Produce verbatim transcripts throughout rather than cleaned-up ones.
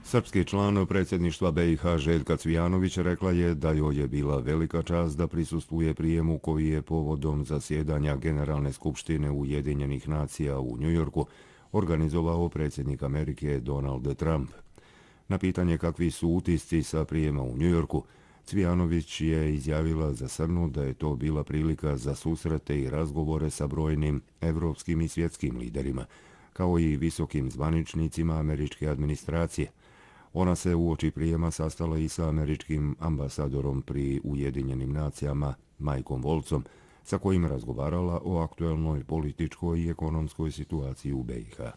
Srpski član predsjedništva B i H Željka Cvijanović rekla je da joj je bila velika čast da prisustvuje prijemu koji je povodom zasjedanja Generalne skupštine Ujedinjenih nacija u Njujorku organizovao predsjednik Amerike Donald Trump. Na pitanje kakvi su utisci sa prijema u Njujorku, Cvijanović je izjavila za Srnu da je to bila prilika za susrete i razgovore sa brojnim evropskim i svjetskim liderima, kao i visokim zvaničnicima američke administracije. Ona se uoči prijema sastala i sa američkim ambasadorom pri Ujedinjenim nacijama Mikeom Wolfom, sa kojim razgovarala o aktuelnoj političkoj i ekonomskoj situaciji u B i H.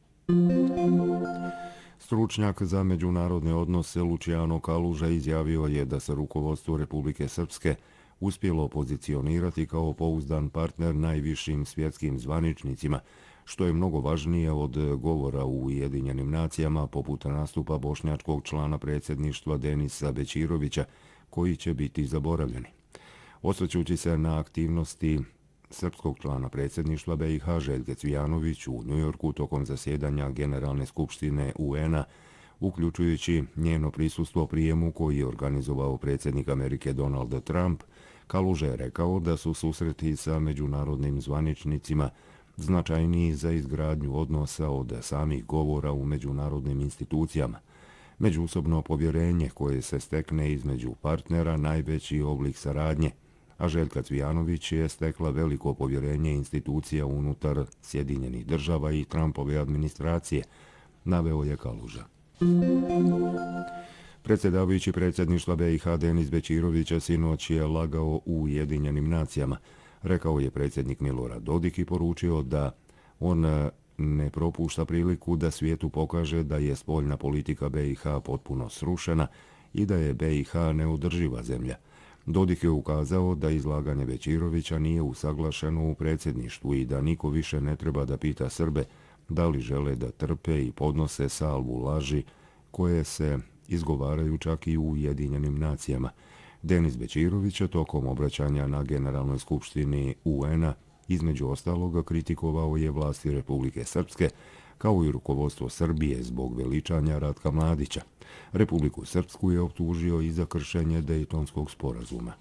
Stručnjak za međunarodne odnose Luciano Kaluža izjavio je da se rukovodstvo Republike Srpske uspjelo pozicionirati kao pouzdan partner najvišim svjetskim zvaničnicima, što je mnogo važnije od govora u Ujedinjenim nacijama poput nastupa bošnjačkog člana predsjedništva Denisa Bećirovića, koji će biti zaboravljeni. Osvrćući se na aktivnosti srpskog člana predsjedništva B i H Željke Cvijanović u Njujorku tokom zasjedanja Generalne skupštine U N-a, uključujući njeno prisustvo prijemu koji je organizovao predsjednik Amerike Donald Trump, Kaluža je rekao da su susreti sa međunarodnim zvaničnicima značajniji za izgradnju odnosa od samih govora u međunarodnim institucijama. Međusobno povjerenje koje se stekne između partnera najveći oblik saradnje, a Željka Cvijanović je stekla veliko povjerenje institucija unutar Sjedinjenih država i Trumpove administracije, naveo je Kaluža. Predsjedavajući predsjedništva B i H Denis Bećirović sinoć je lagao u Ujedinjenim nacijama. Rekao je predsjednik Milorad Dodik i poručio da on ne propušta priliku da svijetu pokaže da je spoljna politika B i H potpuno srušena i da je B i H neodrživa zemlja. Dodik je ukazao da izlaganje Bećirovića nije usaglašeno u predsjedništvu i da niko više ne treba da pita Srbe da li žele da trpe i podnose salvu laži koje se izgovaraju čak i u Ujedinjenim nacijama. Denis Bećirović tokom obraćanja na Generalnoj skupštini U N-a između ostaloga kritikovao je vlasti Republike Srpske kao i rukovodstvo Srbije zbog veličanja Ratka Mladića. Republiku Srpsku je optužio i za kršenje Dejtonskog sporazuma.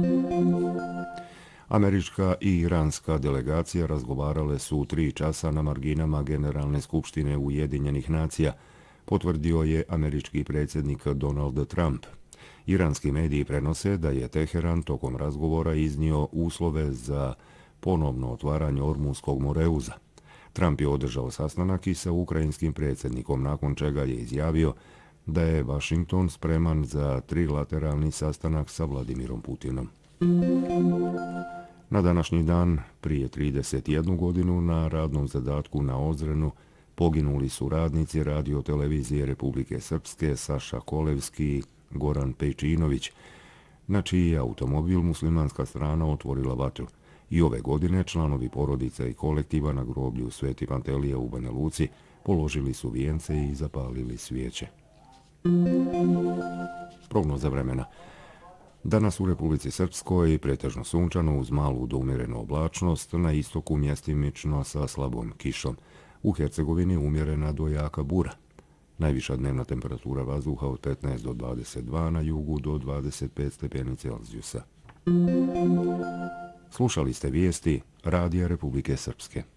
Američka i iranska delegacija razgovarale su tri časa na marginama Generalne skupštine Ujedinjenih nacija, potvrdio je američki predsjednik Donald Trump. Iranski mediji prenose da je Teheran tokom razgovora iznio uslove za ponovno otvaranje Ormunskog moreuza. Trump je održao sastanak i sa ukrajinskim predsjednikom, nakon čega je izjavio da je Washington spreman za trilateralni sastanak sa Vladimirom Putinom. Na današnji dan, prije trideset jednu godinu, na radnom zadatku na Ozrenu poginuli su radnici radiotelevizije Republike Srpske Saša Kolevski i Goran Pejčinović, na čiji je automobil muslimanska strana otvorila vatru. I ove godine članovi porodica i kolektiva na groblju Sveti Pantelija u Banja Luci položili su vijence i zapalili svijeće. Prognoza vremena. Danas u Republici Srpskoj pretežno sunčano uz malu do umjerenu oblačnost, na istoku mjestimično sa slabom kišom. U Hercegovini umjerena do jaka bura. Najviša dnevna temperatura vazduha od petnaest do dvadeset dva, na jugu do dvadeset pet stepeni Celzijusa. Slušali ste vijesti Radija Republike Srpske.